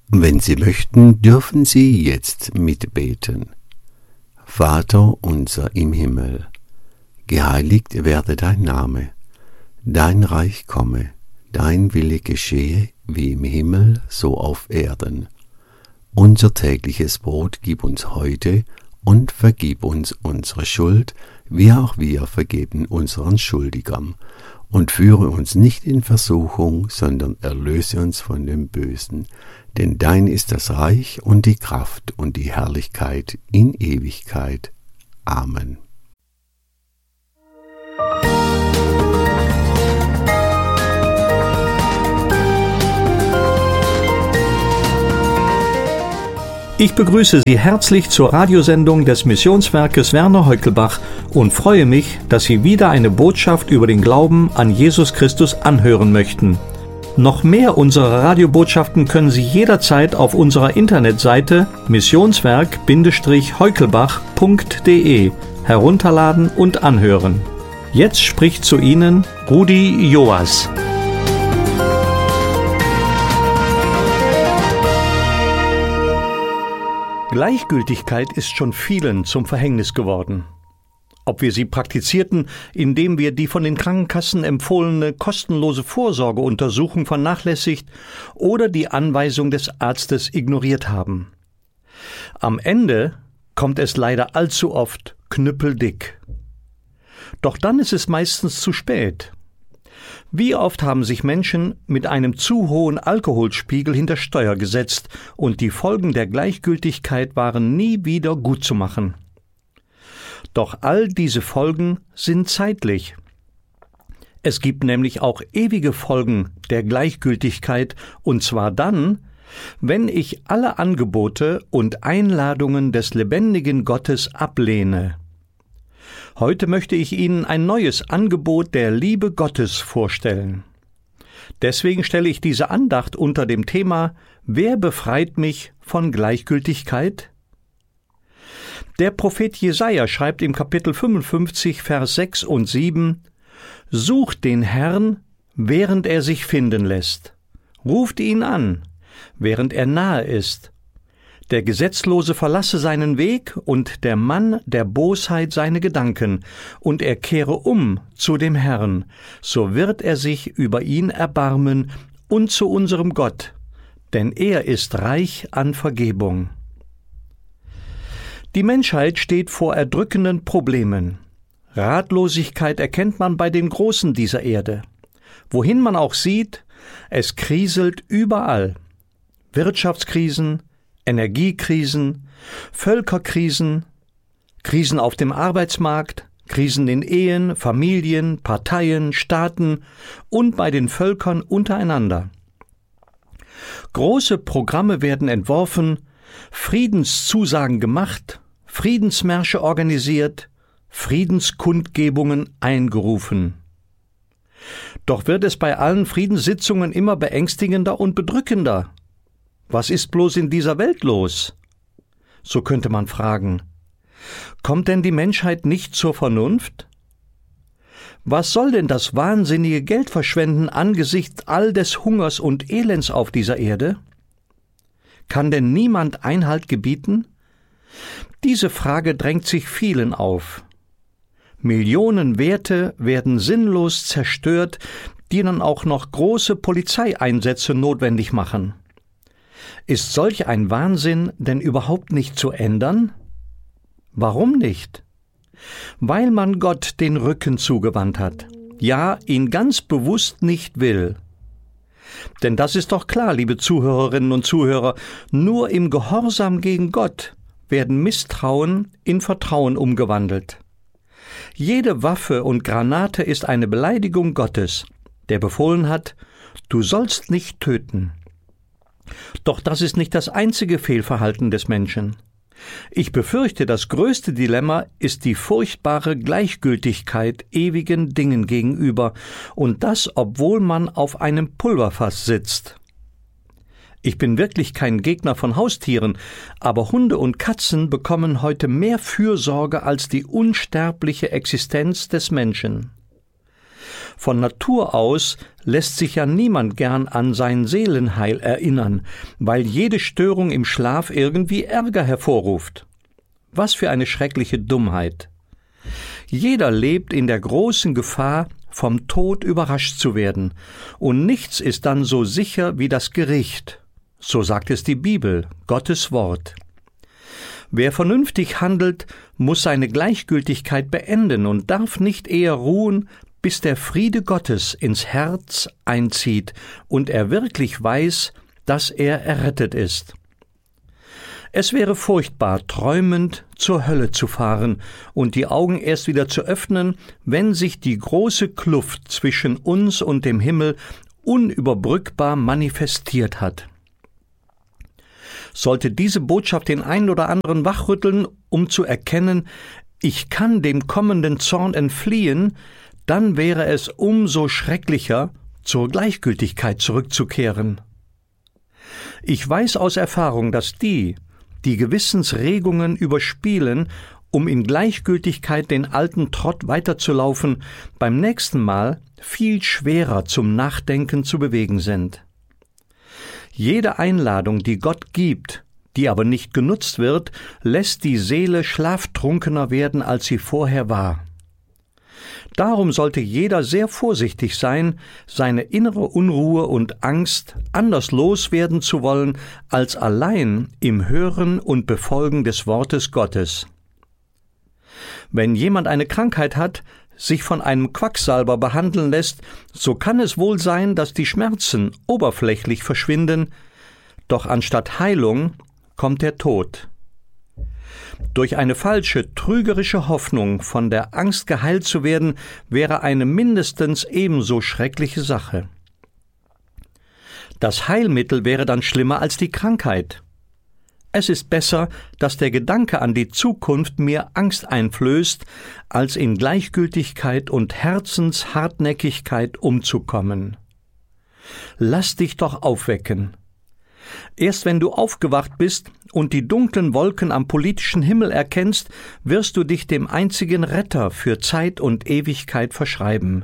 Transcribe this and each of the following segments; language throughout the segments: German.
Wenn Sie möchten, dürfen Sie jetzt mitbeten. Vater unser im Himmel, geheiligt werde dein Name, dein Reich komme, dein Wille geschehe, wie im Himmel, so auf Erden. Unser tägliches Brot gib uns heute und vergib uns unsere Schuld, wie auch wir vergeben unseren Schuldigern. Und führe uns nicht in Versuchung, sondern erlöse uns von dem Bösen. Denn dein ist das Reich und die Kraft und die Herrlichkeit in Ewigkeit. Amen. Ich begrüße Sie herzlich zur Radiosendung des Missionswerkes Werner Heukelbach und freue mich, dass Sie wieder eine Botschaft über den Glauben an Jesus Christus anhören möchten. Noch mehr unserer Radiobotschaften können Sie jederzeit auf unserer Internetseite missionswerk-heukelbach.de herunterladen und anhören. Jetzt spricht zu Ihnen Rudi Joas. Gleichgültigkeit ist schon vielen zum Verhängnis geworden. Ob wir sie praktizierten, indem wir die von den Krankenkassen empfohlene kostenlose Vorsorgeuntersuchung vernachlässigt oder die Anweisung des Arztes ignoriert haben. Am Ende kommt es leider allzu oft knüppeldick. Doch dann ist es meistens zu spät. Wie oft haben sich Menschen mit einem zu hohen Alkoholspiegel hinter Steuer gesetzt und die Folgen der Gleichgültigkeit waren nie wieder gutzumachen. Doch all diese Folgen sind zeitlich. Es gibt nämlich auch ewige Folgen der Gleichgültigkeit, und zwar dann, wenn ich alle Angebote und Einladungen des lebendigen Gottes ablehne. Heute möchte ich Ihnen ein neues Angebot der Liebe Gottes vorstellen. Deswegen stelle ich diese Andacht unter dem Thema »Wer befreit mich von Gleichgültigkeit?« Der Prophet Jesaja schreibt im Kapitel 55, Vers 6 und 7: »Sucht den Herrn, während er sich finden lässt. Ruft ihn an, während er nahe ist. Der Gesetzlose verlasse seinen Weg und der Mann der Bosheit seine Gedanken, und er kehre um zu dem Herrn, so wird er sich über ihn erbarmen und zu unserem Gott, denn er ist reich an Vergebung.« Die Menschheit steht vor erdrückenden Problemen. Ratlosigkeit erkennt man bei den Großen dieser Erde. Wohin man auch sieht, es kriselt überall. Wirtschaftskrisen, Energiekrisen, Völkerkrisen, Krisen auf dem Arbeitsmarkt, Krisen in Ehen, Familien, Parteien, Staaten und bei den Völkern untereinander. Große Programme werden entworfen, Friedenszusagen gemacht, Friedensmärsche organisiert, Friedenskundgebungen eingerufen. Doch wird es bei allen Friedenssitzungen immer beängstigender und bedrückender. Was ist bloß in dieser Welt los? So könnte man fragen. Kommt denn die Menschheit nicht zur Vernunft? Was soll denn das wahnsinnige Geldverschwenden angesichts all des Hungers und Elends auf dieser Erde? Kann denn niemand Einhalt gebieten? Diese Frage drängt sich vielen auf. Millionen Werte werden sinnlos zerstört, die dann auch noch große Polizeieinsätze notwendig machen. Ist solch ein Wahnsinn denn überhaupt nicht zu ändern? Warum nicht? Weil man Gott den Rücken zugewandt hat, ja, ihn ganz bewusst nicht will. Denn das ist doch klar, liebe Zuhörerinnen und Zuhörer, nur im Gehorsam gegen Gott werden Misstrauen in Vertrauen umgewandelt. Jede Waffe und Granate ist eine Beleidigung Gottes, der befohlen hat, du sollst nicht töten. Doch das ist nicht das einzige Fehlverhalten des Menschen. Ich befürchte, das größte Dilemma ist die furchtbare Gleichgültigkeit ewigen Dingen gegenüber, und das, obwohl man auf einem Pulverfass sitzt. Ich bin wirklich kein Gegner von Haustieren, aber Hunde und Katzen bekommen heute mehr Fürsorge als die unsterbliche Existenz des Menschen. Von Natur aus lässt sich ja niemand gern an sein Seelenheil erinnern, weil jede Störung im Schlaf irgendwie Ärger hervorruft. Was für eine schreckliche Dummheit! Jeder lebt in der großen Gefahr, vom Tod überrascht zu werden, und nichts ist dann so sicher wie das Gericht. So sagt es die Bibel, Gottes Wort. Wer vernünftig handelt, muss seine Gleichgültigkeit beenden und darf nicht eher ruhen, bis der Friede Gottes ins Herz einzieht und er wirklich weiß, dass er errettet ist. Es wäre furchtbar, träumend zur Hölle zu fahren und die Augen erst wieder zu öffnen, wenn sich die große Kluft zwischen uns und dem Himmel unüberbrückbar manifestiert hat. Sollte diese Botschaft den einen oder anderen wachrütteln, um zu erkennen, ich kann dem kommenden Zorn entfliehen, dann wäre es umso schrecklicher, zur Gleichgültigkeit zurückzukehren. Ich weiß aus Erfahrung, dass die Gewissensregungen überspielen, um in Gleichgültigkeit den alten Trott weiterzulaufen, beim nächsten Mal viel schwerer zum Nachdenken zu bewegen sind. Jede Einladung, die Gott gibt, die aber nicht genutzt wird, lässt die Seele schlaftrunkener werden, als sie vorher war. Darum sollte jeder sehr vorsichtig sein, seine innere Unruhe und Angst anders loswerden zu wollen, als allein im Hören und Befolgen des Wortes Gottes. Wenn jemand eine Krankheit hat, sich von einem Quacksalber behandeln lässt, so kann es wohl sein, dass die Schmerzen oberflächlich verschwinden, doch anstatt Heilung kommt der Tod. Durch eine falsche, trügerische Hoffnung, von der Angst geheilt zu werden, wäre eine mindestens ebenso schreckliche Sache. Das Heilmittel wäre dann schlimmer als die Krankheit. Es ist besser, dass der Gedanke an die Zukunft mir Angst einflößt, als in Gleichgültigkeit und Herzenshartnäckigkeit umzukommen. Lass dich doch aufwecken. Erst wenn du aufgewacht bist und die dunklen Wolken am politischen Himmel erkennst, wirst du dich dem einzigen Retter für Zeit und Ewigkeit verschreiben.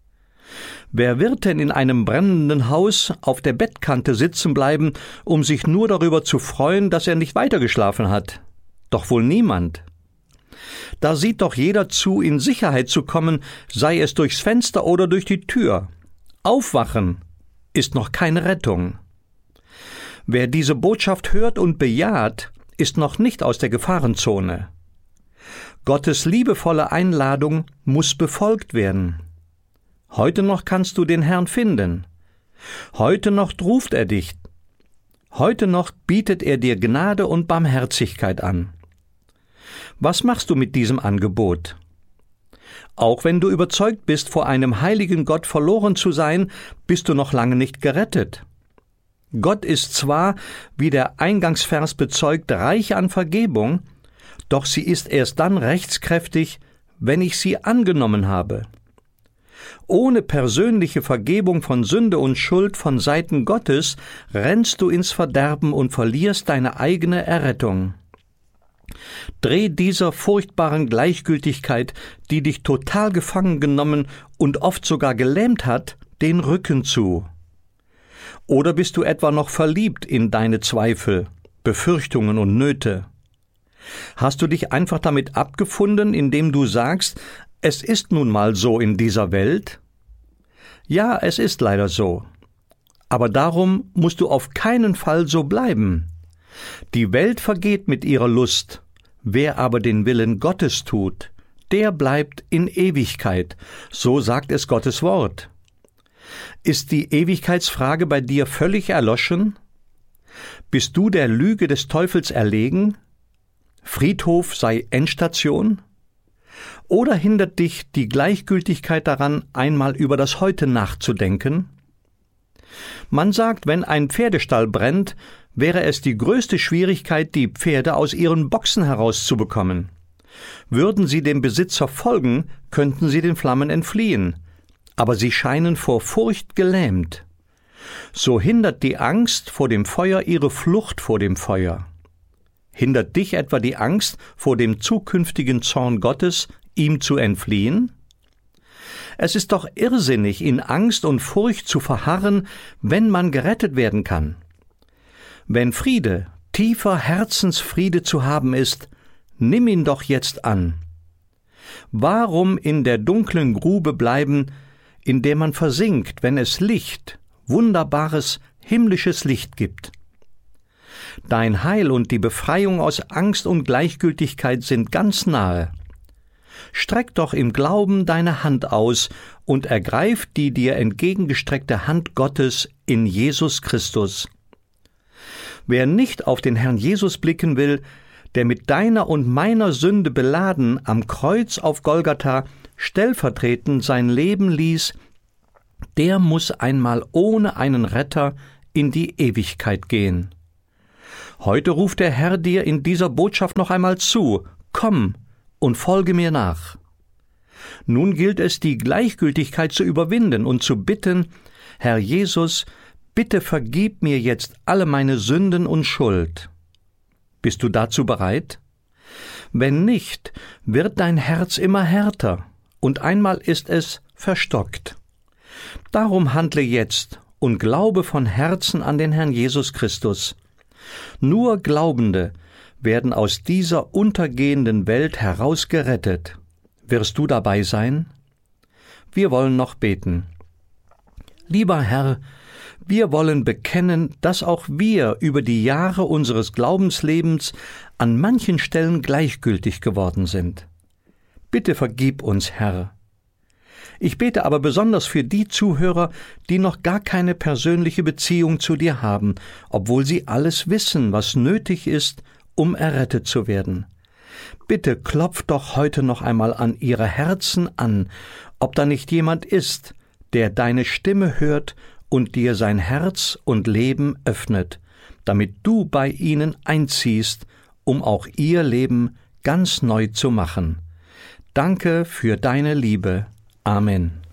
Wer wird denn in einem brennenden Haus auf der Bettkante sitzen bleiben, um sich nur darüber zu freuen, dass er nicht weitergeschlafen hat? Doch wohl niemand. Da sieht doch jeder zu, in Sicherheit zu kommen, sei es durchs Fenster oder durch die Tür. Aufwachen ist noch keine Rettung. Wer diese Botschaft hört und bejaht, ist noch nicht aus der Gefahrenzone. Gottes liebevolle Einladung muss befolgt werden. Heute noch kannst du den Herrn finden. Heute noch ruft er dich. Heute noch bietet er dir Gnade und Barmherzigkeit an. Was machst du mit diesem Angebot? Auch wenn du überzeugt bist, vor einem heiligen Gott verloren zu sein, bist du noch lange nicht gerettet. Gott ist zwar, wie der Eingangsvers bezeugt, reich an Vergebung, doch sie ist erst dann rechtskräftig, wenn ich sie angenommen habe. Ohne persönliche Vergebung von Sünde und Schuld von Seiten Gottes rennst du ins Verderben und verlierst deine eigene Errettung. Dreh dieser furchtbaren Gleichgültigkeit, die dich total gefangen genommen und oft sogar gelähmt hat, den Rücken zu. Oder bist du etwa noch verliebt in deine Zweifel, Befürchtungen und Nöte? Hast du dich einfach damit abgefunden, indem du sagst, es ist nun mal so in dieser Welt? Ja, es ist leider so. Aber darum musst du auf keinen Fall so bleiben. Die Welt vergeht mit ihrer Lust. Wer aber den Willen Gottes tut, der bleibt in Ewigkeit. So sagt es Gottes Wort. Ist die Ewigkeitsfrage bei dir völlig erloschen? Bist du der Lüge des Teufels erlegen? Friedhof sei Endstation? Oder hindert dich die Gleichgültigkeit daran, einmal über das Heute nachzudenken? Man sagt, wenn ein Pferdestall brennt, wäre es die größte Schwierigkeit, die Pferde aus ihren Boxen herauszubekommen. Würden sie dem Besitzer folgen, könnten sie den Flammen entfliehen. Aber sie scheinen vor Furcht gelähmt. So hindert die Angst vor dem Feuer ihre Flucht vor dem Feuer. Hindert dich etwa die Angst vor dem zukünftigen Zorn Gottes, ihm zu entfliehen? Es ist doch irrsinnig, in Angst und Furcht zu verharren, wenn man gerettet werden kann. Wenn Friede, tiefer Herzensfriede zu haben ist, nimm ihn doch jetzt an. Warum in der dunklen Grube bleiben, in der man versinkt, wenn es Licht, wunderbares, himmlisches Licht gibt? Dein Heil und die Befreiung aus Angst und Gleichgültigkeit sind ganz nahe. Streck doch im Glauben deine Hand aus und ergreif die dir entgegengestreckte Hand Gottes in Jesus Christus. Wer nicht auf den Herrn Jesus blicken will, der mit deiner und meiner Sünde beladen am Kreuz auf Golgatha stellvertretend sein Leben ließ, der muss einmal ohne einen Retter in die Ewigkeit gehen. Heute ruft der Herr dir in dieser Botschaft noch einmal zu: Komm und folge mir nach. Nun gilt es, die Gleichgültigkeit zu überwinden und zu bitten: Herr Jesus, bitte vergib mir jetzt alle meine Sünden und Schuld. Bist du dazu bereit? Wenn nicht, wird dein Herz immer härter und einmal ist es verstockt. Darum handle jetzt und glaube von Herzen an den Herrn Jesus Christus. Nur Glaubende werden aus dieser untergehenden Welt herausgerettet. Wirst du dabei sein? Wir wollen noch beten. Lieber Herr, wir wollen bekennen, dass auch wir über die Jahre unseres Glaubenslebens an manchen Stellen gleichgültig geworden sind. Bitte vergib uns, Herr. Ich bete aber besonders für die Zuhörer, die noch gar keine persönliche Beziehung zu dir haben, obwohl sie alles wissen, was nötig ist, um errettet zu werden. Bitte klopf doch heute noch einmal an ihre Herzen an, ob da nicht jemand ist, der deine Stimme hört und dir sein Herz und Leben öffnet, damit du bei ihnen einziehst, um auch ihr Leben ganz neu zu machen. Danke für deine Liebe. Amen.